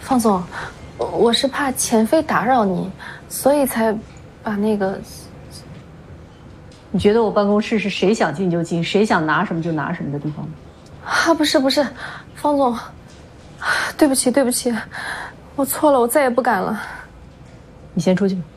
方总，我是怕钱飞打扰你，所以才把那个。 你觉得我办公室是谁想进就进，谁想拿什么就拿什么的地方吗？ 啊，不是，方总，对不起，我错了，我再也不敢了。 你先出去吧。